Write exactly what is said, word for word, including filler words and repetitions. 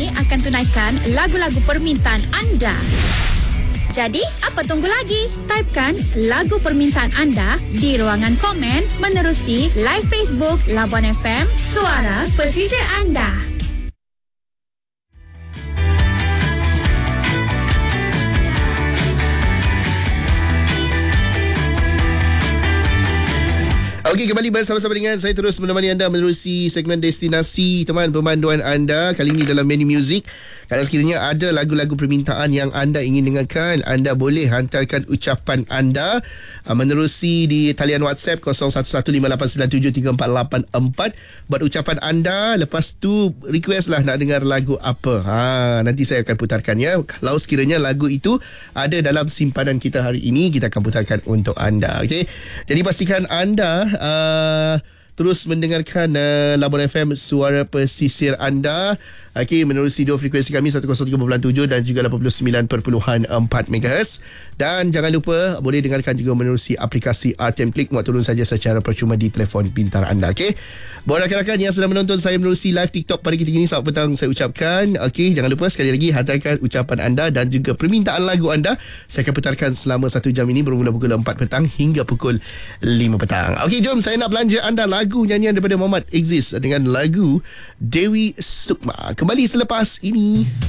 kami akan tunaikan lagu-lagu permintaan anda. Jadi, apa tunggu lagi? Typekan lagu permintaan anda di ruangan komen menerusi live Facebook Labuan F M, Suara Pesisir Anda. Okey, kembali bersama-sama dengan saya terus menemani anda menerusi segmen destinasi teman pemanduan anda. Kali ini dalam menu music. Kalau sekiranya ada lagu-lagu permintaan yang anda ingin dengarkan, anda boleh hantarkan ucapan anda uh, menerusi di talian WhatsApp kosong satu satu lima lapan sembilan tujuh tiga empat lapan empat. Buat ucapan anda, lepas tu request lah nak dengar lagu apa. Ha, nanti saya akan putarkan ya. Kalau sekiranya lagu itu ada dalam simpanan kita hari ini, kita akan putarkan untuk anda. Okey. Jadi pastikan anda Uh, terus mendengarkan uh, Labuan F M, Suara Pesisir Anda. Okey, menerusi dua frekuensi kami seratus tiga perpuluhan tujuh dan juga lapan puluh sembilan perpuluhan empat megahertz. Dan jangan lupa boleh dengarkan juga menerusi aplikasi R T M Click. Muat turun saja secara percuma di telefon pintar anda. Okey. Buat rakan-rakan yang sedang menonton saya menerusi live TikTok pada ketika ini, selamat petang saya ucapkan. Okey, jangan lupa sekali lagi hantarkan ucapan anda dan juga permintaan lagu anda. Saya akan putarkan selama satu jam ini bermula pukul empat petang hingga pukul lima petang. Okey, jom saya nak belanja anda lagu nyanyian daripada Muhammad Exist dengan lagu Dewi Sukma. Kembali selepas ini.